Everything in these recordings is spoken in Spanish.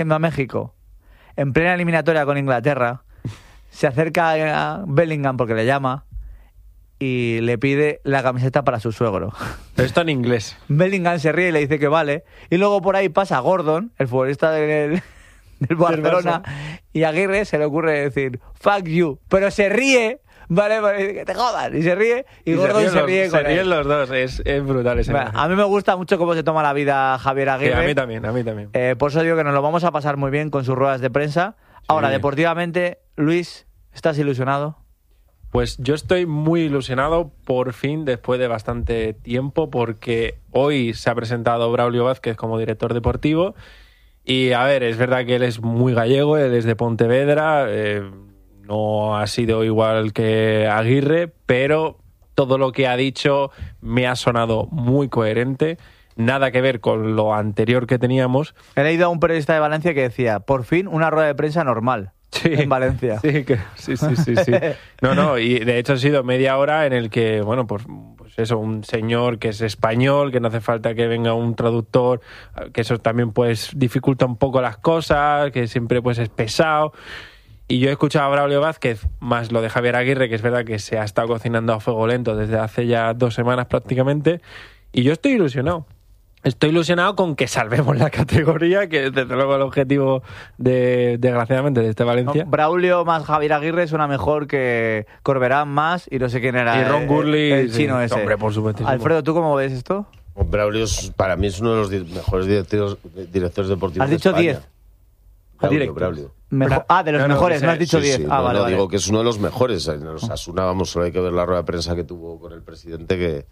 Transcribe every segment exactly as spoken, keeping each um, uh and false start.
a México, en plena eliminatoria con Inglaterra, se acerca a Bellingham porque le llama y le pide la camiseta para su suegro. Pero esto en inglés. Bellingham se ríe y le dice que vale. Y luego por ahí pasa Gordon, el futbolista del, del Barcelona, y a Aguirre se le ocurre decir fuck you, pero se ríe. Vale, vale, que te jodan. Y se ríe y, y Gordon se ríe, se ríe con Se ríen él. los dos, es, es brutal ese. Bueno, a mí me gusta mucho cómo se toma la vida Javier Aguirre. Sí, a mí también, a mí también. Eh, por eso digo que nos lo vamos a pasar muy bien con sus ruedas de prensa. Sí. Ahora, deportivamente, Luis, ¿estás ilusionado? Pues yo estoy muy ilusionado, por fin, después de bastante tiempo, porque hoy se ha presentado Braulio Vázquez como director deportivo. Y, a ver, es verdad que él es muy gallego, él es de Pontevedra, eh, no ha sido igual que Aguirre, pero todo lo que ha dicho me ha sonado muy coherente. Nada que ver con lo anterior que teníamos. He leído a un periodista de Valencia que decía, por fin una rueda de prensa normal. Sí, en Valencia. Sí, que, sí, sí, sí, sí. No, no, y de hecho ha sido media hora en el que, bueno, pues, pues eso, un señor que es español, que no hace falta que venga un traductor, que eso también pues dificulta un poco las cosas, que siempre pues es pesado. Y yo he escuchado a Braulio Vázquez, más lo de Javier Aguirre, que es verdad que se ha estado cocinando a fuego lento desde hace ya dos semanas prácticamente, y yo estoy ilusionado. Estoy ilusionado con que salvemos la categoría, que es desde luego el objetivo, de, desgraciadamente, de este Valencia. No, Braulio más Javier Aguirre suena mejor que Corberán más y no sé quién era. Y Ron Gurley, el, el chino sí, ese. Hombre, por supuesto. Alfredo, ¿tú cómo ves esto? Braulio es, para mí es uno de los di- mejores directores, directores deportivos de España. ¿Has dicho diez? Braulio, Braulio. Mejor, ah, de los no, no, mejores, ese, no has dicho Sí, diez. sí, ah, no, vale, no, vale. digo que es uno de los mejores. En los Osasuna, vamos, solo hay que ver la rueda de prensa que tuvo con el presidente, que,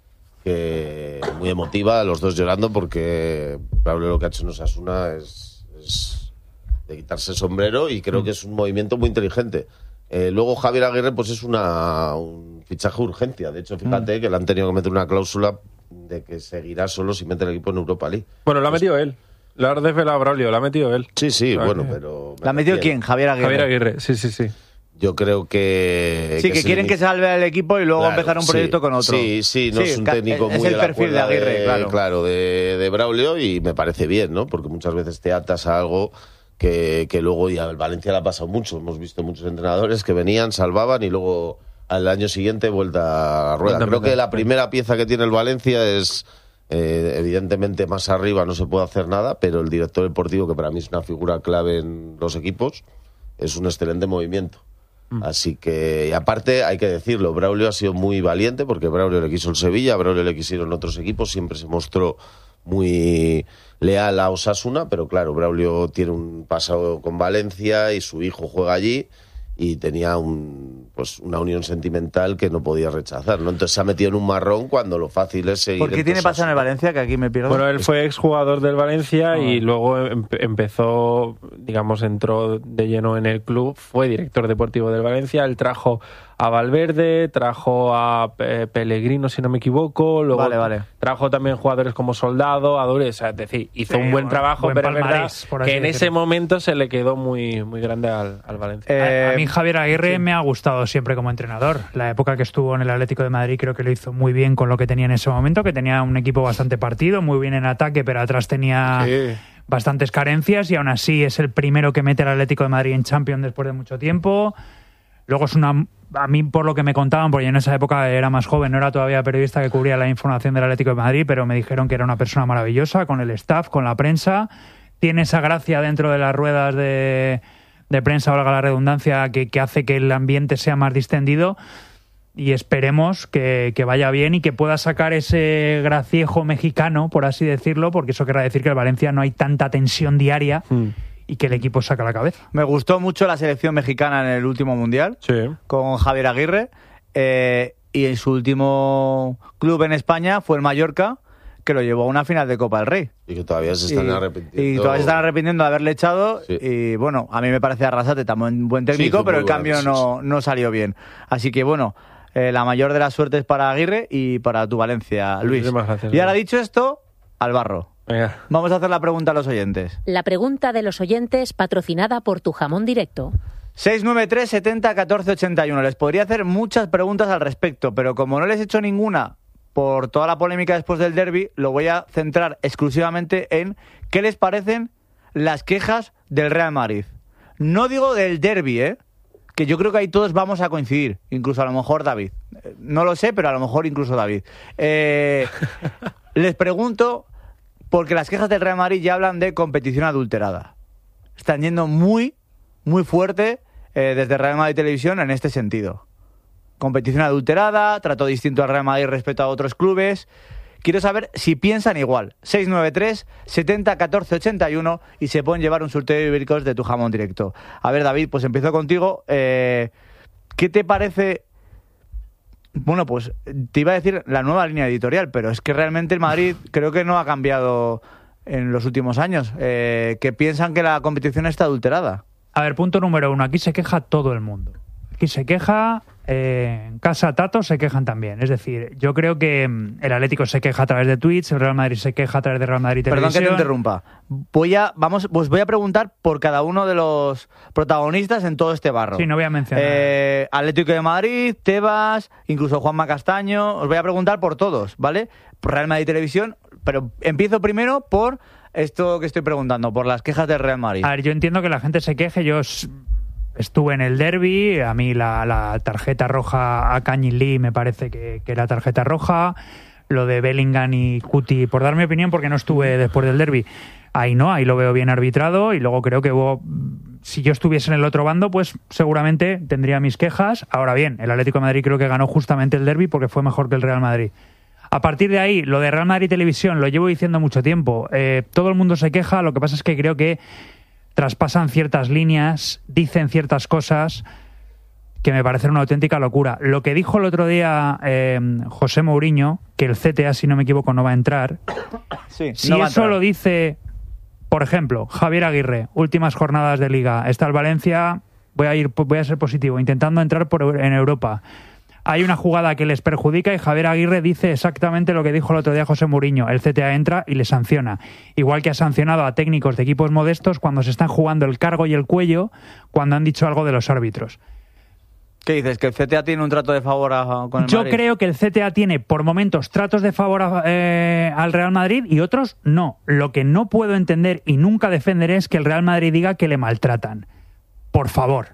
que muy emotiva, los dos llorando, porque Braulio lo que ha hecho en Osasuna es, es de quitarse el sombrero, y creo que es un movimiento muy inteligente. Eh, luego Javier Aguirre pues es una un fichaje de urgencia. De hecho, fíjate mm. que le han tenido que meter una cláusula de que seguirá solo si mete el equipo en Europa League. Bueno, lo ha metido él. La ha desvelado Braulio, lo ha metido él. Sí, sí, Vale. bueno, pero... ¿La ha metido quién? Javier Aguirre. Javier Aguirre, sí, sí, sí. Yo creo que... Sí, que, que quieren que salve al equipo y luego claro, empezar un proyecto sí, con otro. Sí, sí, no sí, es un técnico es muy el de la perfil de Aguirre, de, claro. Claro, de, de Braulio, y me parece bien, ¿no? Porque muchas veces te atas a algo que, que luego, y al Valencia le ha pasado mucho. Hemos visto muchos entrenadores que venían, salvaban y luego al año siguiente vuelta a rueda. Creo que la primera pieza que tiene el Valencia es... Eh, evidentemente más arriba no se puede hacer nada, pero el director deportivo, que para mí es una figura clave en los equipos, es un excelente movimiento. Mm. Así que, y aparte hay que decirlo, Braulio ha sido muy valiente, porque Braulio le quiso el Sevilla, a Braulio le quisieron otros equipos, siempre se mostró muy leal a Osasuna, pero claro, Braulio tiene un pasado con Valencia y su hijo juega allí, y tenía un, pues una unión sentimental que no podía rechazar, ¿no? Entonces se ha metido en un marrón cuando lo fácil es seguir. ¿Por qué tiene pasado en el Valencia? Que aquí me pierdo. Bueno, él fue exjugador del Valencia oh. y luego em- empezó, digamos, entró de lleno en el club, fue director deportivo del Valencia, él trajo a Valverde, trajo a Pe- Pellegrino, si no me equivoco, luego vale, vale. trajo también jugadores como Soldado, Adures, es decir, hizo sí, un buen trabajo, buen pero es verdad que en decirlo. ese momento se le quedó muy, muy grande al, al Valencia. Eh, a, a mí Javier Aguirre sí. me ha gustado siempre como entrenador. La época que estuvo en el Atlético de Madrid creo que lo hizo muy bien con lo que tenía en ese momento, que tenía un equipo bastante partido, muy bien en ataque, pero atrás tenía... Sí. bastantes carencias, y aún así es el primero que mete al Atlético de Madrid en Champions después de mucho tiempo. Luego es una... A mí, por lo que me contaban, porque yo en esa época era más joven, no era todavía periodista que cubría la información del Atlético de Madrid, pero me dijeron que era una persona maravillosa, con el staff, con la prensa. Tiene esa gracia dentro de las ruedas de, de prensa, valga la redundancia, que, que hace que el ambiente sea más distendido. Y esperemos que, que vaya bien y que pueda sacar ese graciejo mexicano, por así decirlo, porque eso querrá decir que en Valencia no hay tanta tensión diaria mm. y que el equipo saca la cabeza. Me gustó mucho la selección mexicana en el último Mundial, sí. con Javier Aguirre, eh, y en su último club en España fue el Mallorca, que lo llevó a una final de Copa del Rey. Y que todavía se están y, arrepintiendo. Y todavía se están arrepintiendo de haberle echado. Sí. Y bueno, a mí me parece Arrasate también buen técnico, sí, pero el cambio bueno, no, sí, sí. no salió bien. Así que bueno... Eh, la mayor de las suertes para Aguirre y para tu Valencia, Luis. Gracias, y ahora dicho esto, al barro. Venga. Vamos a hacer la pregunta a los oyentes. La pregunta de los oyentes patrocinada por Tu Jamón Directo. seis nueve tres, setenta, catorce, ochenta y uno. Les podría hacer muchas preguntas al respecto, pero como no les he hecho ninguna por toda la polémica después del derbi, lo voy a centrar exclusivamente en qué les parecen las quejas del Real Madrid. No digo del derbi, ¿eh? Que yo creo que ahí todos vamos a coincidir, incluso a lo mejor David. No lo sé, pero a lo mejor incluso David. Eh, les pregunto, porque las quejas del Real Madrid ya hablan de competición adulterada. Están yendo muy, muy fuerte eh, desde Real Madrid Televisión en este sentido. Competición adulterada, trato distinto al Real Madrid respecto a otros clubes. Quiero saber si piensan igual. seis nueve tres, setenta, catorce, ochenta y uno y se pueden llevar un sorteo de ibéricos de tu jamón directo. A ver, David, pues empiezo contigo. Eh, ¿Qué te parece? Bueno, pues te iba a decir la nueva línea editorial, pero es que realmente el Madrid creo que no ha cambiado en los últimos años. Eh, que piensan que la competición está adulterada. A ver, punto número uno. Aquí se queja todo el mundo. Aquí se queja, eh, en casa Tato se quejan también. Es decir, yo creo que mm, el Atlético se queja a través de tweets, el Real Madrid se queja a través de Real Madrid Televisión. Perdón que te interrumpa. Voy a, vamos, pues voy a preguntar por cada uno de los protagonistas en todo este barro. Sí, no voy a mencionar. Eh, Atlético de Madrid, Tebas, incluso Juanma Castaño. Os voy a preguntar por todos, ¿vale? Por Real Madrid Televisión, pero empiezo primero por esto que estoy preguntando, por las quejas del Real Madrid. A ver, yo entiendo que la gente se queje, yo... Estuve en el derbi, a mí la, la tarjeta roja a Kangin Lee me parece que, que era tarjeta roja, lo de Bellingham y Cuti, por dar mi opinión porque no estuve después del derbi, ahí no, ahí lo veo bien arbitrado y luego creo que hubo, si yo estuviese en el otro bando pues seguramente tendría mis quejas. Ahora bien, el Atlético de Madrid creo que ganó justamente el derbi porque fue mejor que el Real Madrid. A partir de ahí, lo de Real Madrid Televisión, lo llevo diciendo mucho tiempo, eh, todo el mundo se queja, lo que pasa es que creo que traspasan ciertas líneas, dicen ciertas cosas que me parecen una auténtica locura. Lo que dijo el otro día eh, José Mourinho, que el C T A, si no me equivoco, no va a entrar, Sí, si no va a eso entrar. lo dice, por ejemplo, Javier Aguirre, últimas jornadas de Liga, está el Valencia, voy a ir, voy a ser positivo, intentando entrar por, en Europa. Hay una jugada que les perjudica y Javier Aguirre dice exactamente lo que dijo el otro día José Mourinho. El C T A entra y le sanciona. Igual que ha sancionado a técnicos de equipos modestos cuando se están jugando el cargo y el cuello cuando han dicho algo de los árbitros. ¿Qué dices? ¿Que el C T A tiene un trato de favor a, con el Yo Madrid? creo que el C T A tiene por momentos tratos de favor a, eh, al Real Madrid y otros no. Lo que no puedo entender y nunca defenderé es que el Real Madrid diga que le maltratan. Por favor.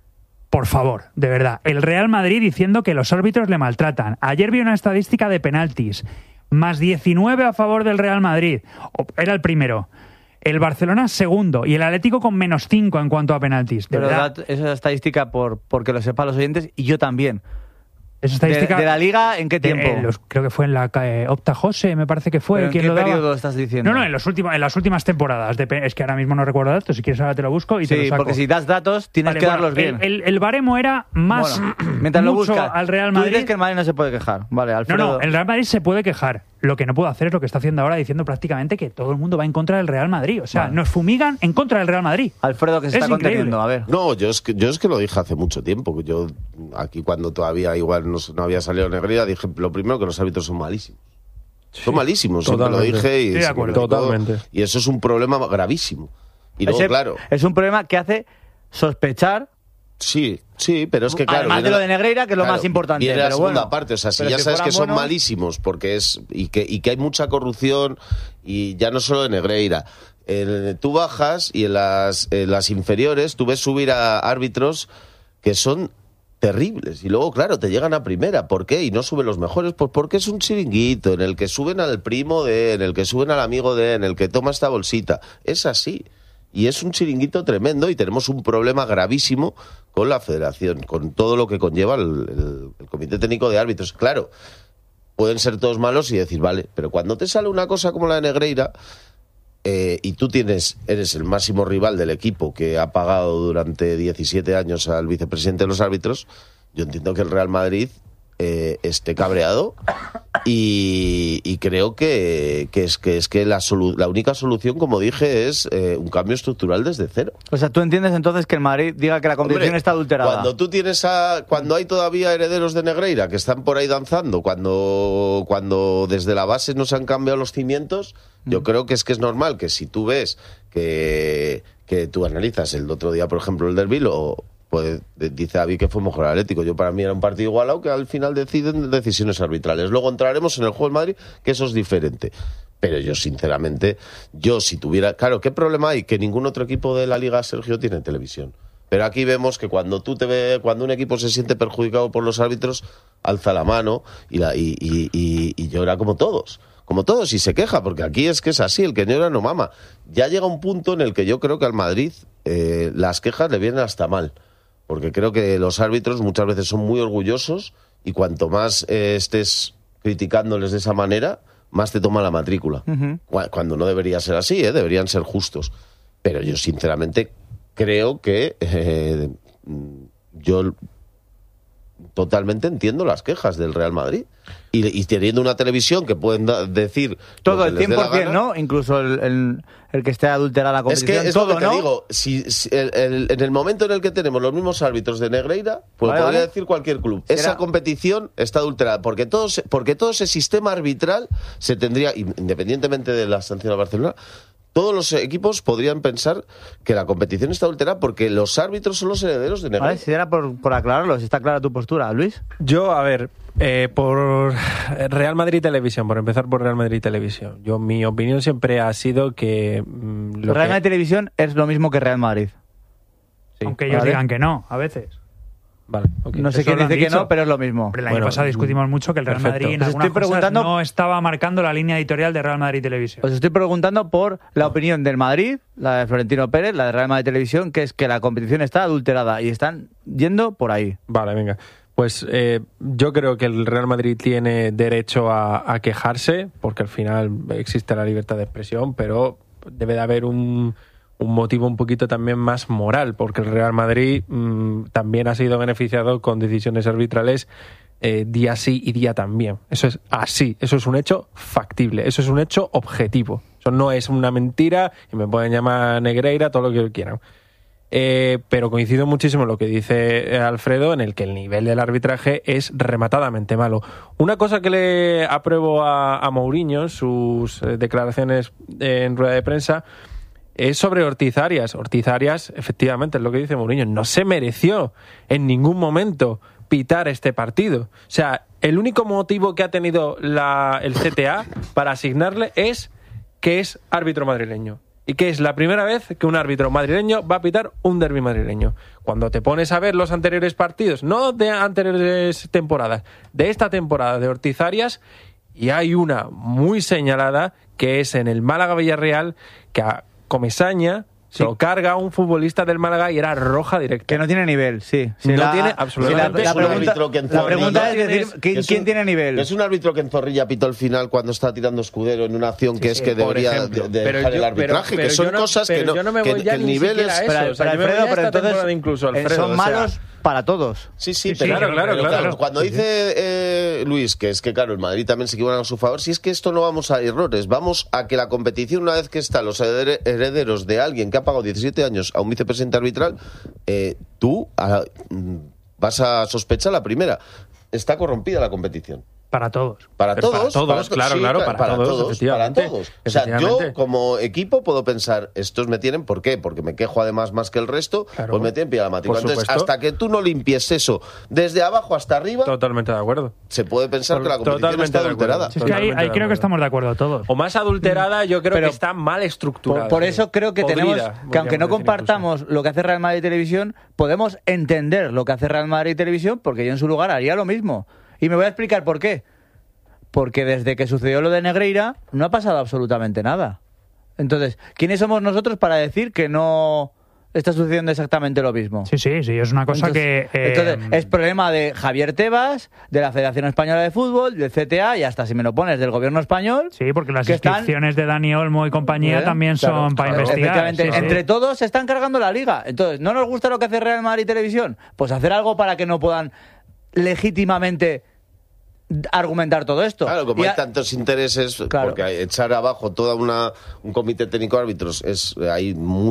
Por favor, de verdad. El Real Madrid diciendo que los árbitros le maltratan. Ayer vi una estadística de penaltis. Más diecinueve a favor del Real Madrid. Era el primero. El Barcelona segundo. Y el Atlético con menos cinco en cuanto a penaltis. De Pero verdad. da esa estadística por porque lo sepan los oyentes y yo también. Esa estadística ¿De, de la Liga en qué de- tiempo? en los- creo que fue en la eh, Opta Jose, me parece que fue. ¿Pero en quien qué lo daba. periodo estás diciendo? No, no, en, los últimos, en las últimas temporadas. de pe- es que ahora mismo no recuerdo datos. Si quieres ahora te lo busco y te lo Sí, saco. porque si das datos tienes Vale, que bueno, darlos bien. El, el- el baremo era más Bueno, mientras lo mucho buscas, al Real tú Madrid. dices que el Madrid no se puede quejar. Vale, No, Alfredo. no, el Real Madrid se puede quejar. Lo que no puedo hacer es lo que está haciendo ahora diciendo prácticamente que todo el mundo va en contra del Real Madrid. O sea, Vale. nos fumigan en contra del Real Madrid. Alfredo, que se Es está increíble. conteniendo. A ver. No, yo es que yo es que lo dije hace mucho tiempo, que yo aquí cuando todavía igual no, no había salido Negreira dije lo primero que los árbitros son malísimos. Son malísimos, siempre lo totalmente. dije y Estoy de se acuerdo. me explicó, Totalmente. y eso es un problema gravísimo. Y luego Ese- claro, Es un problema que hace sospechar, sí, sí, pero es que claro, además viene de lo la- de Negreira, que es lo claro, más importante. viene la pero segunda bueno, parte, o sea, si pero ya sabes que fueran son buenos- malísimos porque es y que y que hay mucha corrupción y ya no solo de Negreira. En- tú bajas y en las, en las inferiores tú ves subir a árbitros que son terribles y luego claro te llegan a primera. ¿Por qué? Y no suben los mejores, pues porque es un chiringuito en el que suben al primo de, en el que suben al amigo de, en el que toma esta bolsita. Es así. Y es un chiringuito tremendo y tenemos un problema gravísimo con la federación, con todo lo que conlleva el, el- el Comité Técnico de Árbitros. Claro, pueden ser todos malos y decir, vale, pero cuando te sale una cosa como la de Negreira eh, y tú tienes eres el máximo rival del equipo que ha pagado durante diecisiete años al vicepresidente de los árbitros, yo entiendo que el Real Madrid eh, esté cabreado y, y creo que, que es que es que la, solu- la única solución, como dije, es eh, un cambio estructural desde cero. O sea, tú entiendes entonces que el Madrid diga que la competición Hombre, está adulterada. Cuando tú tienes a, cuando hay todavía herederos de Negreira que están por ahí danzando, cuando, cuando desde la base no se han cambiado los cimientos, yo creo que es que es normal que si tú ves que, que tú analizas el otro día, por ejemplo, el derbi, lo pues dice Avi que fue mejor el Atlético. Yo para mí era un partido igualado que al final deciden decisiones arbitrales. Luego entraremos en el juego del Madrid, que eso es diferente. Pero yo, sinceramente, yo si tuviera... Claro, ¿qué problema hay? Que ningún otro equipo de la Liga, Sergio, tiene televisión. Pero aquí vemos que cuando tú te ve, cuando un equipo se siente perjudicado por los árbitros, alza la mano y, la, y, y, y, y llora como todos. Como todos, y se queja, porque aquí es que es así, el que llora no mama. Ya llega un punto en el que yo creo que al Madrid eh, las quejas le vienen hasta mal. Porque creo que los árbitros muchas veces son muy orgullosos y cuanto más eh, estés criticándoles de esa manera, más te toma la matrícula. Uh-huh. Cuando no debería ser así, ¿eh? Deberían ser justos. Pero yo, sinceramente, creo que eh, yo totalmente entiendo las quejas del Real Madrid. Y, y teniendo una televisión que pueden da, decir... Todo, el cien por ciento, ¿no? Incluso el, el, el que esté adulterada la competición. Es que es todo, lo que ¿no? te digo. Si, si el, el, en el momento en el que tenemos los mismos árbitros de Negreira, pues vale, podría vale. decir cualquier club. ¿Será? Esa competición está adulterada. Porque todo, porque todo ese sistema arbitral se tendría, independientemente de la sanción a Barcelona... Todos los equipos podrían pensar que la competición está adulterada porque los árbitros son los herederos de Negreira. Vale, si era por, por aclararlo, si está clara tu postura, Luis. Yo, a ver, eh, por Real Madrid Televisión, por empezar por Real Madrid Televisión. Yo, mi opinión siempre ha sido que... Mmm, lo Real que... Madrid Televisión es lo mismo que Real Madrid. Sí. Aunque ellos ¿Vale? digan que no, a veces. Vale, okay. No sé quién dice que no, pero es lo mismo. Pero el año bueno, pasado discutimos mucho que el Real perfecto. Madrid en Os algunas estoy preguntando, cosas no estaba marcando la línea editorial de Real Madrid Televisión. Os estoy preguntando por la opinión del Madrid, la de Florentino Pérez, la de Real Madrid Televisión, que es que la competición está adulterada y están yendo por ahí. Vale, venga. Pues eh, yo creo que el Real Madrid tiene derecho a, a quejarse, porque al final existe la libertad de expresión, pero debe de haber un... un motivo un poquito también más moral, porque el Real Madrid mmm, también ha sido beneficiado con decisiones arbitrales eh, día sí y día también. Eso es así, eso es un hecho factible, eso es un hecho objetivo. Eso no es una mentira y me pueden llamar Negreira, todo lo que quieran. Eh, pero coincido muchísimo en lo que dice Alfredo, en el que el nivel del arbitraje es rematadamente malo. Una cosa que le apruebo a, a Mourinho en sus eh, declaraciones eh, en rueda de prensa es sobre Ortiz Arias. Ortiz Arias, efectivamente, es lo que dice Mourinho, no se mereció en ningún momento pitar este partido. O sea, el único motivo que ha tenido la, el C T A para asignarle es que es árbitro madrileño. Y que es la primera vez que un árbitro madrileño va a pitar un derbi madrileño. Cuando te pones a ver los anteriores partidos, no de anteriores temporadas, de esta temporada de Ortiz Arias, y hay una muy señalada que es en el Málaga-Villarreal, que a Comesaña se lo carga a un futbolista del Málaga y era roja directa. Que no tiene nivel, sí. sí no la, tiene absolutamente. Sí, la, la, es un pregunta, árbitro que la pregunta es decir, ¿quién, es un, ¿quién tiene nivel? Es un árbitro que en Zorrilla pitó el final cuando está tirando Escudero en una acción que sí, es que debería de, de dejar yo, el arbitraje, pero, pero que son no, cosas que no, yo no me voy que, ya que el ni nivel es... Eso, pero, o sea, pero Alfredo, pero entonces incluso, Alfredo, son o sea, malos para todos. Sí, sí, sí, pero, sí, claro, claro, pero claro. claro, cuando dice eh, Luis que es que, claro, el Madrid también se equivoca a su favor, si es que esto no vamos a errores, vamos a que la competición, una vez que están los herederos de alguien que ha pagado diecisiete años a un vicepresidente arbitral, eh, tú a, vas a sospechar la primera. Está corrompida la competición. Para todos. Para Pero todos, para todos, para, claro, sí, claro, para, para para todos, todos, efectivamente, para todos. O sea, efectivamente. yo como equipo puedo pensar, estos me tienen, ¿por qué? Porque me quejo además más que el resto, claro, pues me tienen pillada la matrícula. por Entonces, supuesto. hasta que tú no limpies eso desde abajo hasta arriba, Totalmente de acuerdo. se puede pensar que la competición Totalmente está de acuerdo. adulterada. Si es que ahí, ahí creo que estamos de acuerdo todos. O más adulterada, yo creo Pero que está mal estructurada. Por, por eso creo que Podrida, tenemos que, aunque no decir compartamos incluso. lo que hace Real Madrid Televisión, podemos entender lo que hace Real Madrid Televisión, porque yo en su lugar haría lo mismo. Y me voy a explicar por qué. Porque desde que sucedió lo de Negreira no ha pasado absolutamente nada. Entonces, ¿quiénes somos nosotros para decir que no está sucediendo exactamente lo mismo? Sí, sí, sí, es una cosa entonces, que... Eh, entonces, es problema de Javier Tebas, de la Federación Española de Fútbol, del C T A y hasta, si me lo pones, del gobierno español. Sí, porque las que inscripciones están... de Dani Olmo y compañía ¿Eh? también son Claro, para claro, investigar. efectivamente, Sí, entre sí. todos se están cargando la liga. Entonces, ¿no nos gusta lo que hace Real Madrid Televisión? Pues hacer algo para que no puedan legítimamente argumentar todo esto. Claro, como y hay a... tantos intereses, claro. porque echar abajo toda una un comité técnico de árbitros es hay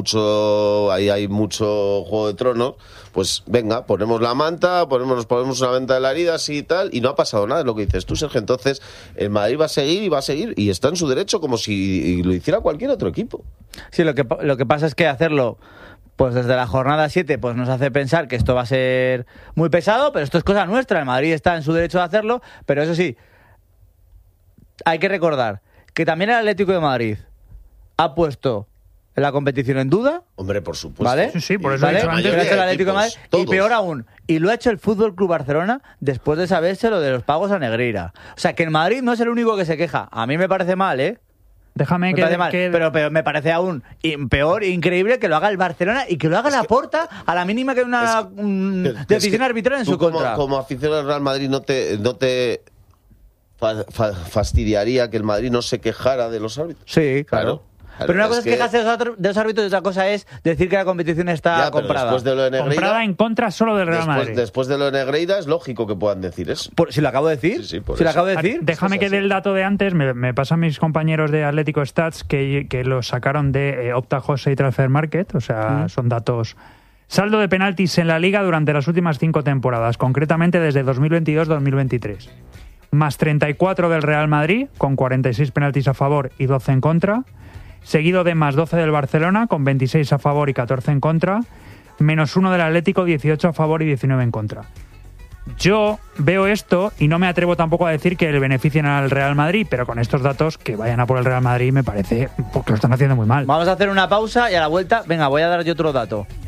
mucho ahí hay mucho juego de tronos, pues venga, ponemos la manta, ponemos nos ponemos una venta de la herida así y tal, y no ha pasado nada, es lo que dices tú, Sergio. Entonces, el Madrid va a seguir y va a seguir y está en su derecho como si lo hiciera cualquier otro equipo. Sí, lo que lo que pasa es que hacerlo pues desde la jornada siete pues nos hace pensar que esto va a ser muy pesado, pero esto es cosa nuestra. El Madrid está en su derecho de hacerlo, pero eso sí, hay que recordar que también el Atlético de Madrid ha puesto la competición en duda. Hombre, por supuesto. ¿Vale? Sí, sí, por eso ¿Vale? he dicho antes. Lo ha hecho el Atlético de Madrid. Todos. Y peor aún, y lo ha hecho el Fútbol Club Barcelona después de saberse lo de los pagos a Negreira. O sea, que el Madrid no es el único que se queja. A mí me parece mal, ¿eh? Déjame Me que, parece mal. que- Pero, pero me parece aún i- peor, increíble que lo haga el Barcelona y que lo haga la Porta a la mínima que hay una Es que- mm, Es decisión que arbitraria en tú su como, contra. Como aficionado al Real Madrid no te, no te fa- fa- fastidiaría que el Madrid no se quejara de los árbitros. Sí, claro. Claro. Pero una Es cosa es que- quejarse de los, otros- de los árbitros y otra cosa es decir que la competición está Ya, pero comprada. después de lo de Negreira, comprada en contra solo del Real después, Madrid. después de lo de Negreira es lógico que puedan decir eso. Por- si lo acabo de decir, Sí, sí, por si lo eso. acabo de decir. Déjame que así. dé el dato de antes, me, me pasan mis compañeros de Atlético Stats que, que lo sacaron de eh, Opta Jose y Transfer Market, o sea, Mm. son datos. Saldo de penaltis en la Liga durante las últimas cinco temporadas, concretamente desde dos mil veintidós dos mil veintitrés. Más treinta y cuatro del Real Madrid, con cuarenta y seis penaltis a favor y doce en contra. Seguido de más doce del Barcelona, con veintiséis a favor y catorce en contra. Menos uno del Atlético, dieciocho a favor y diecinueve en contra. Yo veo esto y no me atrevo tampoco a decir que le beneficien al Real Madrid, pero con estos datos que vayan a por el Real Madrid me parece porque lo están haciendo muy mal. Vamos a hacer una pausa y a la vuelta, venga, voy a dar yo otro dato.